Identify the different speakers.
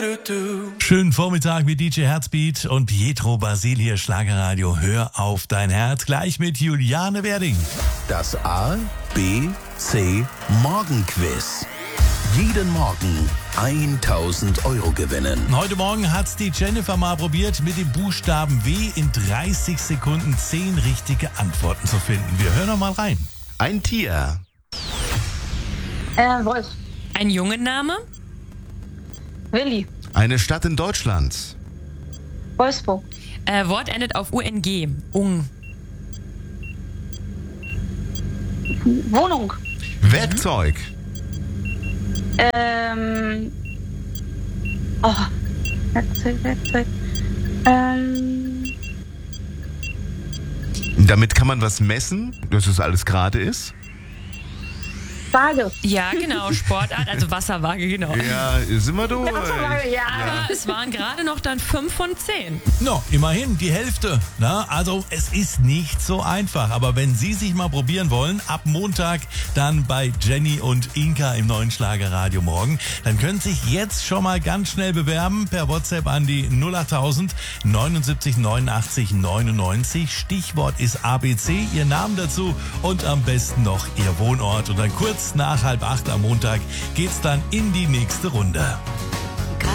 Speaker 1: Schönen Vormittag mit DJ Herzbeat und Pietro Basil hier, Schlagerradio. Hör auf dein Herz, gleich mit Juliane Werding.
Speaker 2: Das A, B, C Morgenquiz. Jeden Morgen 1000 Euro gewinnen.
Speaker 1: Heute Morgen hat's die Jennifer mal probiert, mit dem Buchstaben W in 30 Sekunden 10 richtige Antworten zu finden. Wir hören noch mal rein.
Speaker 2: Ein Tier.
Speaker 3: Wolf.
Speaker 4: Ein Jungenname?
Speaker 3: Willi.
Speaker 2: Eine Stadt in Deutschland.
Speaker 3: Wolfsburg.
Speaker 4: Wort endet auf UNG. Ung.
Speaker 3: Wohnung.
Speaker 2: Werkzeug.
Speaker 3: Werkzeug.
Speaker 2: Damit kann man was messen, dass es alles gerade ist.
Speaker 3: Waage.
Speaker 4: Ja, genau. Sportart, also Wasserwaage, genau.
Speaker 2: Ja, sind wir durch.
Speaker 4: Aber es waren gerade noch dann 5 von 10.
Speaker 1: No, immerhin die Hälfte. Na, also es ist nicht so einfach, aber wenn Sie sich mal probieren wollen, ab Montag dann bei Jenny und Inka im neuen Schlagerradio morgen, dann können Sie sich jetzt schon mal ganz schnell bewerben per WhatsApp an die 08000 79 89 99. Stichwort ist ABC, Ihr Name dazu und am besten noch Ihr Wohnort. Und dann kurz nach 7:30 am Montag geht's dann in die nächste Runde.